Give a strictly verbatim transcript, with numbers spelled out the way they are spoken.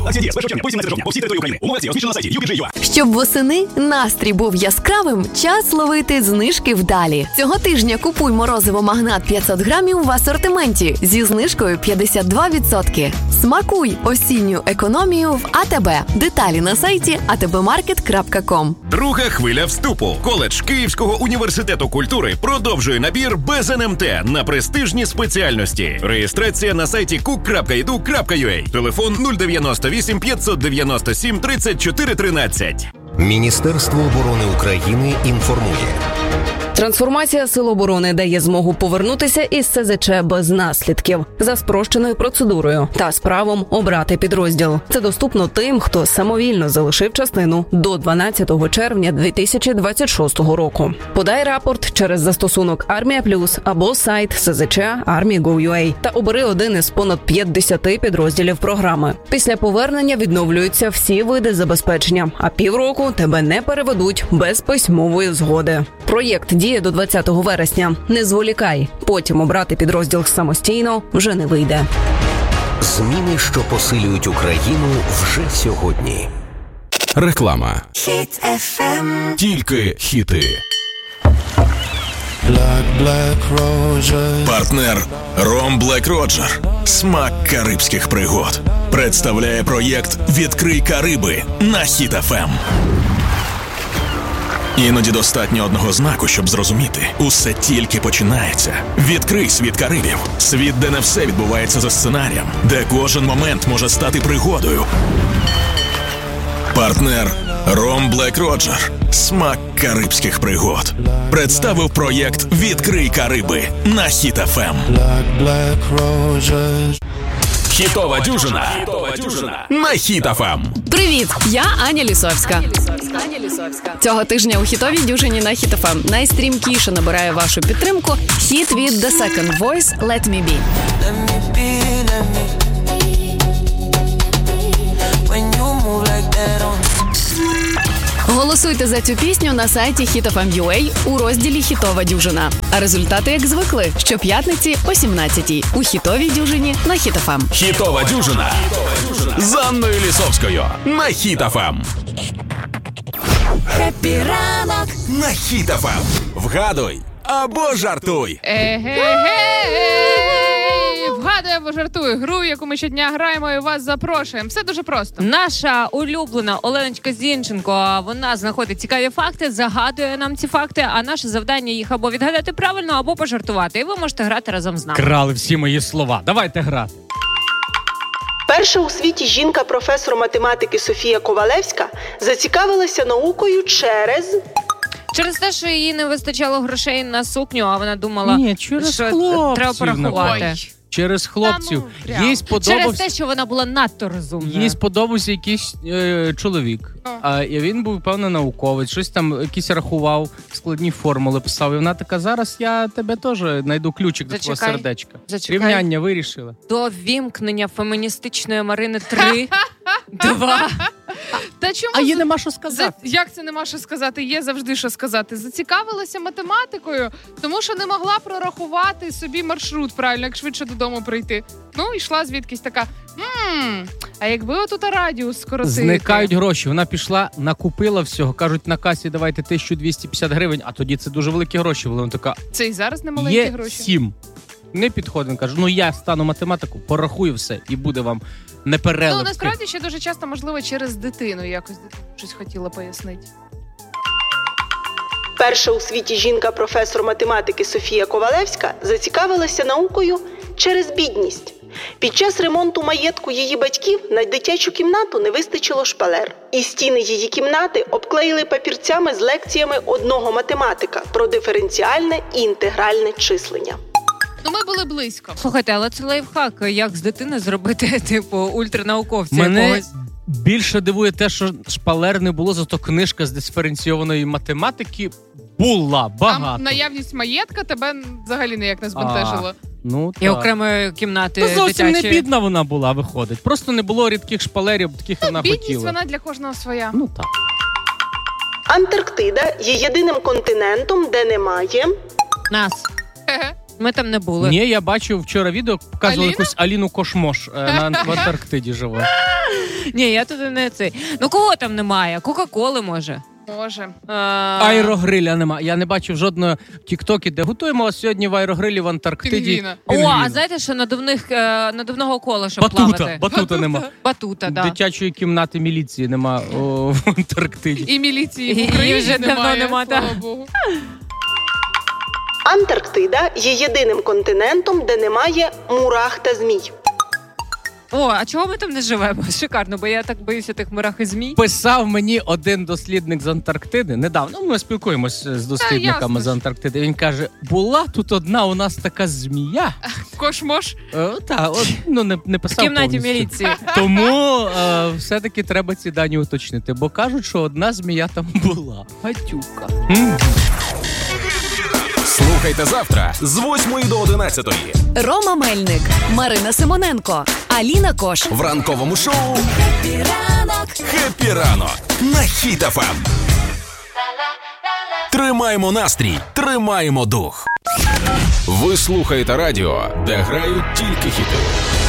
Акція діє з першого червня по сімнадцяте жовтня по всій території України. Умови акції розміщено на сайті ю пі джей точка ю а. Щоб восени настрій був яскравим, час ловити знижки вдалі. Цього тижня купуй морозиво «Магнат» п'ятсот грамів в асортименті зі знижкою п'ятдесят два відсотки. Смакуй осінню економію в АТБ. Деталі на сайті а те бе маркет крапка ком. Друга хвиля вступу. Коледж Київського університету культури продовжує набір без ен ем те на престижні спеціальності. Реєстрація на сайті кук крапка і ду крапка ю а. Телефон нуль дев'яносто вісім п'ятсот дев'яносто сім тридцять чотири тринадцять. Міністерство оборони України інформує. Трансформація Сил оборони дає змогу повернутися із ес зет че без наслідків, за спрощеною процедурою та з правом обрати підрозділ. Це доступно тим, хто самовільно залишив частину до дванадцятого червня дві тисячі двадцять шостого року. Подай рапорт через застосунок Армія Плюс або сайт ес зет че армія точка гов точка ю а та обери один із понад п'ятдесяти підрозділів програми. Після повернення відновлюються всі види забезпечення, а півроку тебе не переведуть без письмової згоди. Проєкт діє до двадцятого вересня. Не зволікай. Потім обрати підрозділ самостійно вже не вийде. Зміни, що посилюють Україну вже сьогодні. Реклама. Хіт еф ем. Тільки хіти. Black, Black Roger. Партнер Ром Блек Роджер. Смак карибських пригод. Представляє проєкт «Відкрий Кариби» на Хіт еф ем. Іноді достатньо одного знаку, щоб зрозуміти. Усе тільки починається. Відкрий світ Карибів. Світ, де не все відбувається за сценарієм. Де кожен момент може стати пригодою. Партнер Ром Блек Роджер. Смак карибських пригод. Представив проєкт «Відкрий Кариби» на Хіт еф ем. Black, Black Roger. Хітова дюжина. Хітова дюжина. На Хіт еф ем. Привіт, я Аня Лісовська. Цього тижня у хітовій дюжині на Хіт еф ем найстрімкіше набирає вашу підтримку хіт від The Second Voice «Let Me Be». Голосуйте за цю пісню на сайті хіт еф ем точка ю а у розділі «Хітова дюжина». А результати, як звикли, щоп'ятниці о сімнадцятій у хітовій дюжині на Хіт еф ем. Хітова дюжина. З Анною Лісовською на Хіт еф ем. Хеппі ранок На Хіт еф ем. Вгадуй або жартуй. Егегей! Вгадуй або жартуй. Гру, яку ми щодня граємо і вас запрошуємо. Все дуже просто. Наша улюблена Оленочка Зінченко, вона знаходить цікаві факти, загадує нам ці факти, а наше завдання їх або відгадати правильно, або пожартувати. І ви можете грати разом з нами. Крали всі мої слова. Давайте грати. Перша у світі жінка-професор математики Софія Ковалевська зацікавилася наукою через... Через те, що їй не вистачало грошей на сукню, а вона думала, Ні, через що хлопців, треба порахувати. Ой. Через хлопців. Та, ну, Їй сподобався... Через те, що вона була надто розумна. Їй сподобався якийсь е, чоловік. А, і він був, певно, науковець. Щось там якийсь рахував, складні формули писав. І вона така, зараз я тебе теж знайду ключик до твого сердечка. Зачекай. Рівняння вирішила. До вімкнення феміністичної Марини три, два. Та чому? А їй нема що сказати. За... Як це нема що сказати? Є завжди що сказати. Зацікавилася математикою, тому що не могла прорахувати собі маршрут правильно, як швидше додому прийти. Ну, йшла звідкись така, ммм, а якби отут радіус скоротити? Зникають гроші. Вона пішла, накупила всього. Кажуть, на касі давайте тисячу двісті п'ятдесят гривень, а тоді це дуже великі гроші були. Вона така, це і зараз не маленькі є гроші. сім. Не підходить. Каже, ну я стану математику, порахую все і буде вам непереливки. Ну, насправді ще дуже часто, можливо, через дитину якось щось хотіла пояснити. Перша у світі жінка-професор математики Софія Ковалевська зацікавилася наукою через бідність. Під час ремонту маєтку її батьків на дитячу кімнату не вистачило шпалер. І стіни її кімнати обклеїли папірцями з лекціями одного математика про диференціальне і інтегральне числення. Ну, ми були близько. Слухайте, але це лайфхак. Як з дитини зробити, типу, ультранауковця Мене якогось? Більше дивує те, що шпалер не було, зато книжка з диференційованої математики була багато. А наявність маєтка тебе взагалі ніяк не збентежило. Ну, і окремої кімнати дитячої. Та зовсім дитячої. не бідна вона була, виходить. Просто не було рідких шпалерів, таких ну, вона бідність, хотіла. Бідність, вона для кожного своя. Ну, так. Антарктида є єдиним континентом, де немає... Нас. Ми там не були. Ні, я бачив вчора відео, показували Аліна? якусь Аліну Кошмош е, на, в Антарктиді живе. Ні, я туди не цей. Ну кого там немає? Кока-коли може? Може. А... Аерогриля нема. Я не бачив жодного тіктокі, де готуємо вас сьогодні в аерогрилі в Антарктиді. Пінгвіна. О, а знаєте, що надувних, е, надувного кола, щоб Батута, плавати? батута нема. Батута, да. Дитячої кімнати міліції нема о, в Антарктиді. І міліції в І Україні вже давно немає, нема, слава так. Богу. Антарктида є єдиним континентом, де немає мурах та змій. О, а чого ми там не живемо? Шикарно, бо я так боюся тих мурах і змій. Писав мені один дослідник з Антарктиди недавно. Ну, ми спілкуємося з дослідниками з Антарктиди. Він каже, була тут одна у нас така змія. Кош-мош? Е, так, от, ну не, не писав В кімнаті повністю. міліції. Тому е, все-таки треба ці дані уточнити, бо кажуть, що одна змія там була. Гатюка. М. Слухайте завтра з восьмої до одинадцятої. Рома Мельник, Марина Симоненко, Аліна Кош. В ранковому шоу Хеппі ранок. «Хеппі ранок» на Хіт еф ем. Тримаємо настрій, тримаємо дух. Ви слухаєте радіо, де грають тільки хіти.